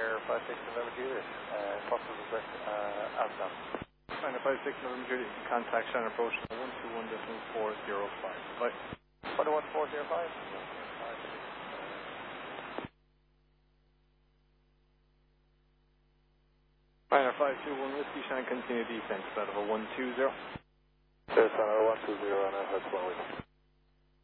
Air 56 November Juliet, possible request outbound. China 56 November Juliet, you can contact China Approach 121.405. Bye. 11405. China 521 Whiskey, China continue descent, out of a 120. There's China 120 on FX 1 week.